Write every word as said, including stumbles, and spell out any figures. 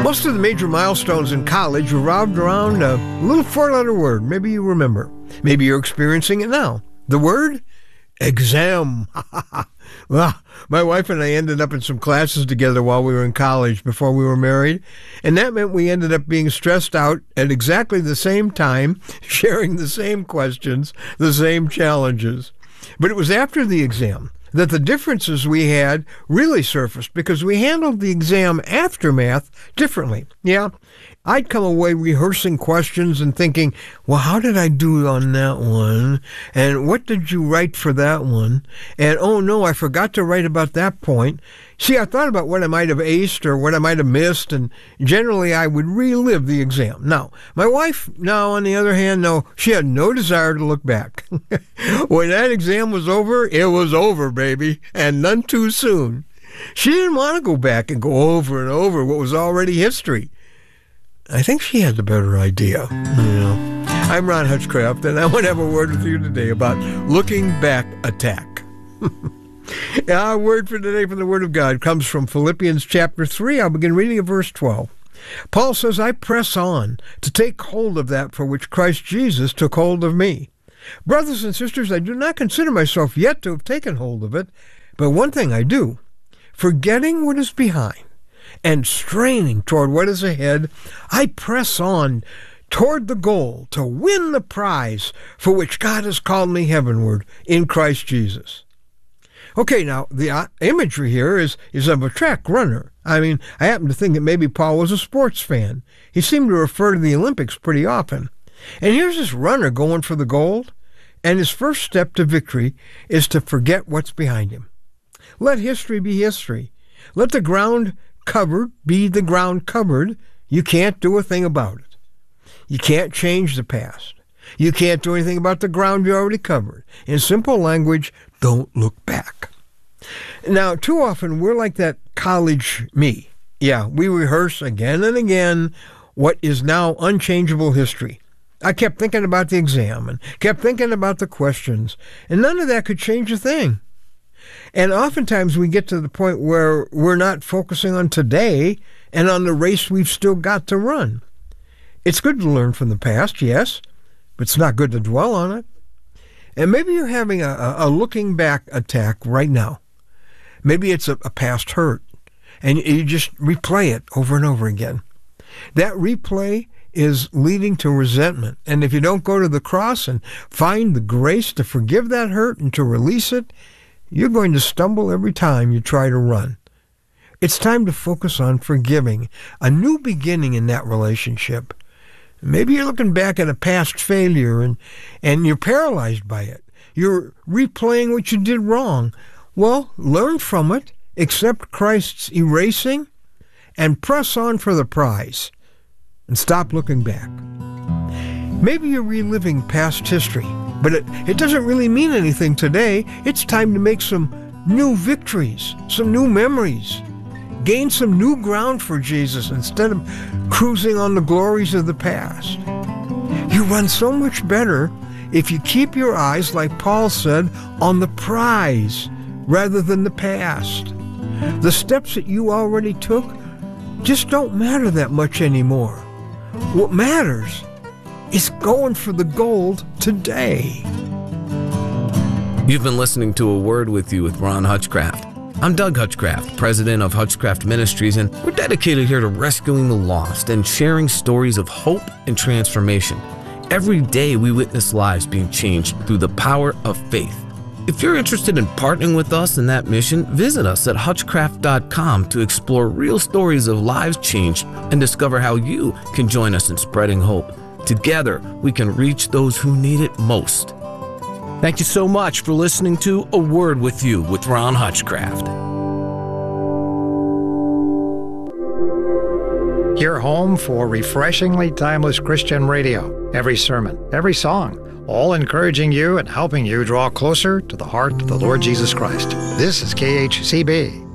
Most of the major milestones in college revolved around a little four-letter word. Maybe you remember. Maybe you're experiencing it now. The word? Exam. Well, my wife and I ended up in some classes together while we were in college before we were married, and that meant we ended up being stressed out at exactly the same time, sharing the same questions, the same challenges. But it was after the exam that the differences we had really surfaced because we handled the exam aftermath differently. Yeah, I'd come away rehearsing questions and thinking, well, how did I do on that one? And what did you write for that one? And oh no, I forgot to write about that point. See, I thought about what I might have aced or what I might have missed, and generally I would relive the exam. Now, my wife, now on the other hand, no, she had no desire to look back. When that exam was over, it was over, baby, and none too soon. She didn't want to go back and go over and over what was already history. I think she had the better idea. You know. I'm Ron Hutchcraft, and I want to have a word with you today about looking back attack. Our word for today from the Word of God comes from Philippians chapter three. I'll begin reading at verse twelve. Paul says, I press on to take hold of that for which Christ Jesus took hold of me. Brothers and sisters, I do not consider myself yet to have taken hold of it, but one thing I do, forgetting what is behind and straining toward what is ahead, I press on toward the goal to win the prize for which God has called me heavenward in Christ Jesus. Okay, now, the uh, imagery here is, is of a track runner. I mean, I happen to think that maybe Paul was a sports fan. He seemed to refer to the Olympics pretty often. And here's this runner going for the gold, and his first step to victory is to forget what's behind him. Let history be history. Let the ground covered be the ground covered. You can't do a thing about it. You can't change the past. You can't do anything about the ground you already covered. In simple language, don't look back. Now, too often, we're like that college me. Yeah, we rehearse again and again what is now unchangeable history. I kept thinking about the exam and kept thinking about the questions, and none of that could change a thing. And oftentimes we get to the point where we're not focusing on today and on the race we've still got to run. It's good to learn from the past, yes, but it's not good to dwell on it. And maybe you're having a, a looking back attack right now. Maybe it's a, a past hurt, and you just replay it over and over again. That replay is leading to resentment. And if you don't go to the cross and find the grace to forgive that hurt and to release it, you're going to stumble every time you try to run. It's time to focus on forgiving, a new beginning in that relationship. Maybe you're looking back at a past failure and, and you're paralyzed by it. You're replaying what you did wrong. Well, learn from it, accept Christ's erasing, and press on for the prize. And stop looking back. Maybe you're reliving past history, but it, it doesn't really mean anything today. It's time to make some new victories, some new memories. Gain some new ground for Jesus instead of cruising on the glories of the past. You run so much better if you keep your eyes, like Paul said, on the prize rather than the past. The steps that you already took just don't matter that much anymore. What matters is going for the gold today. You've been listening to A Word With You with Ron Hutchcraft. I'm Doug Hutchcraft, president of Hutchcraft Ministries, and we're dedicated here to rescuing the lost and sharing stories of hope and transformation. Every day we witness lives being changed through the power of faith. If you're interested in partnering with us in that mission, visit us at hutchcraft dot com to explore real stories of lives changed and discover how you can join us in spreading hope. Together, we can reach those who need it most. Thank you so much for listening to A Word With You with Ron Hutchcraft. Your home for refreshingly timeless Christian radio. Every sermon, every song, all encouraging you and helping you draw closer to the heart of the Lord Jesus Christ. This is K H C B.